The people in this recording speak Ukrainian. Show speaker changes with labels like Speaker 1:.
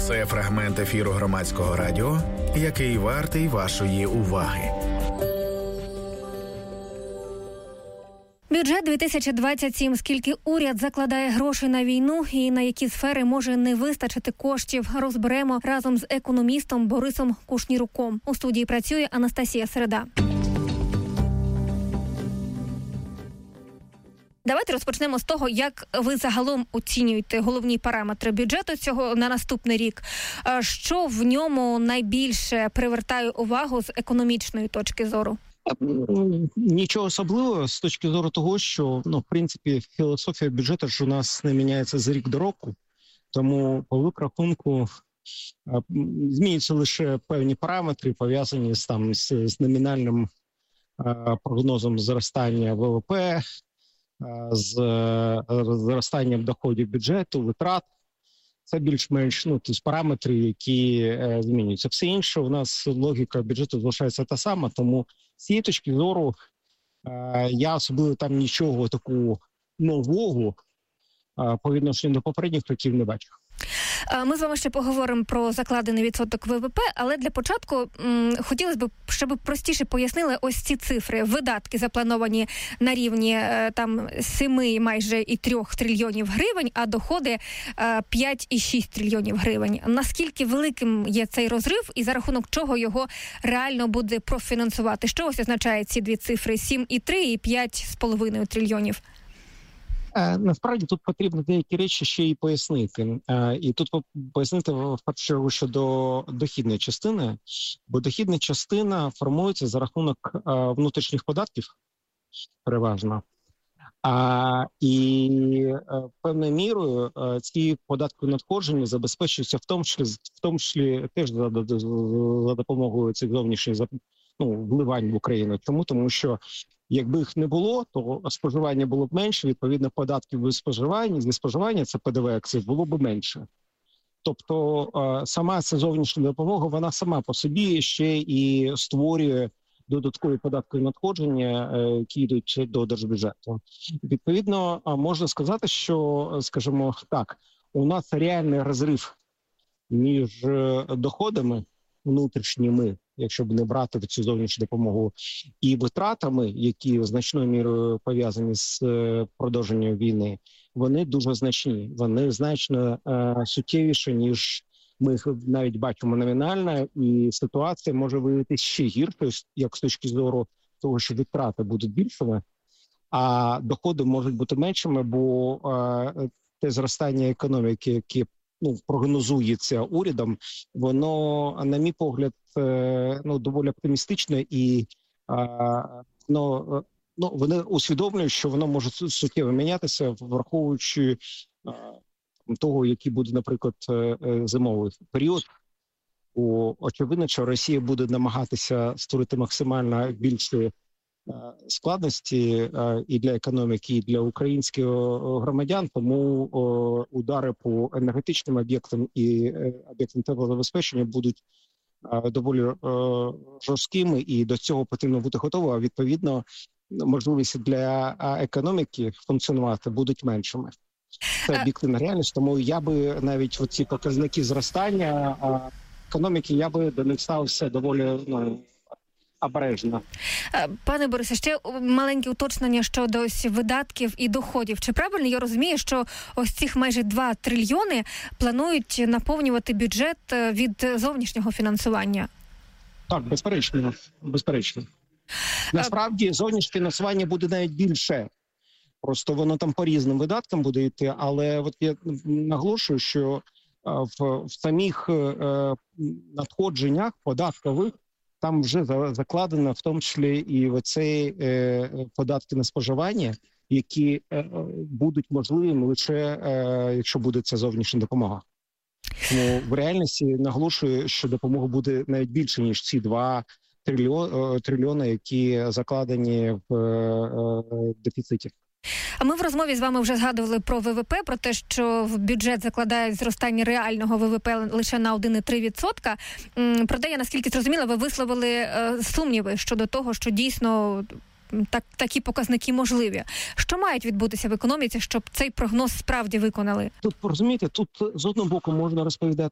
Speaker 1: Це фрагмент ефіру Громадського радіо, який вартий вашої уваги.
Speaker 2: Бюджет 2027. Скільки уряд закладає грошей на війну і на які сфери може не вистачити коштів, розберемо разом з економістом Борисом Кушніруком. У студії працює Анастасія Середа. Давайте розпочнемо з того, як ви загалом оцінюєте головні параметри бюджету цього на наступний рік. Що в ньому найбільше привертає увагу з економічної точки зору?
Speaker 3: Нічого особливого з точки зору того, що, в принципі, філософія бюджету ж у нас не міняється з рік до року. Тому, по рахунку, змінюються лише певні параметри, пов'язані з номінальним прогнозом зростання ВВП, з зростанням доходів бюджету, витрат. Це більш-менш тобто параметри, які змінюються. Все інше у нас логіка бюджету залишається та сама, тому з цієї точки зору я особливо там нічого такого нового по відношенню до попередніх років не бачу.
Speaker 2: Ми з вами ще поговоримо про закладений відсоток ВВП, але для початку хотілося б, щоб простіше пояснили ось ці цифри. Видатки заплановані на рівні 7 майже і 3 трильйонів гривень, а доходи 5,6 трильйонів гривень. Наскільки великим є цей розрив і за рахунок чого його реально буде профінансувати? Що ось означає ці дві цифри? 7,3 і 5,5 трильйонів?
Speaker 3: Насправді тут потрібно деякі речі ще й пояснити. І тут пояснити в першу чергу щодо дохідної частини, бо дохідна частина формується за рахунок внутрішніх податків переважно. І певною мірою ці податкові надходження забезпечуються в тому числі теж за допомогою цих зовнішніх вливань в Україну. Чому? Тому що якби їх не було, то споживання було б менше, відповідно, податків зі споживання, це ПДВ акциз, було б менше. Тобто сама ця зовнішня допомога, вона сама по собі ще і створює додаткові податкові надходження, які йдуть до держбюджету. Відповідно, можна сказати, що, скажімо так, у нас реальний розрив між доходами внутрішніми, якщо б не брати цю зовнішню допомогу, і витратами, які значною мірою пов'язані з продовженням війни, вони дуже значні. Вони значно суттєвіші, ніж ми їх навіть бачимо номінально, і ситуація може виявитися ще гіршою, як з точки зору того, що витрати будуть більшими, а доходи можуть бути меншими, бо те зростання економіки, яке прогнозується урядом, воно, на мій погляд, доволі оптимістичне і вони усвідомлюють, що воно може суттєво мінятися, враховуючи того, який буде, наприклад, зимовий період. Очевидно, що Росія буде намагатися створити максимально більші складності і для економіки, і для українських громадян, тому удари по енергетичним об'єктам і об'єктам теплозабезпечення будуть доволі жорсткими, і до цього потрібно бути готовим, а відповідно можливості для економіки функціонувати будуть меншими. Це об'єктивна реальність, тому я би навіть оці показники зростання економіки, я би до них ставився доволі обережно.
Speaker 2: Пане Борисе, ще маленьке уточнення щодо ось видатків і доходів. Чи правильно я розумію, що ось цих майже 2 трильйони планують наповнювати бюджет від зовнішнього фінансування?
Speaker 3: Так, безперечно. Насправді, зовнішнє фінансування буде навіть більше. Просто воно там по різним видаткам буде йти, але от я наголошую, що в самих надходженнях податкових там вже закладено в тому числі і оці податки на споживання, які будуть можливими лише, якщо буде ця зовнішня допомога. Тому в реальності наголошую, що допомога буде навіть більше, ніж ці 2 трильйони, які закладені в дефіциті.
Speaker 2: А ми в розмові з вами вже згадували про ВВП, про те, що в бюджет закладають зростання реального ВВП лише на 1,3%. Проте, я наскільки зрозуміла, ви висловили сумніви щодо того, що дійсно такі показники можливі. Що мають відбутися в економіці, щоб цей прогноз справді виконали?
Speaker 3: Тут, розумієте, тут з одного боку можна розповідати